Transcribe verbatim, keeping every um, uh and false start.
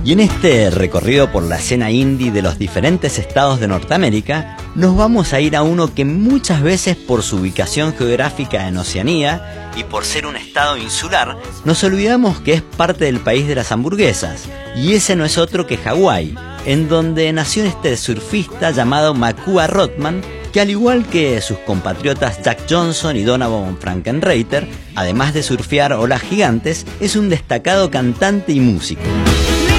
Y en este recorrido por la escena indie de los diferentes estados de Norteamérica, nos vamos a ir a uno que muchas veces por su ubicación geográfica en Oceanía y por ser un estado insular, nos olvidamos que es parte del país de las hamburguesas, y ese no es otro que Hawái, en donde nació este surfista llamado Makua Rothman, que al igual que sus compatriotas Jack Johnson y Donovan Frankenreiter, además de surfear olas gigantes, es un destacado cantante y músico.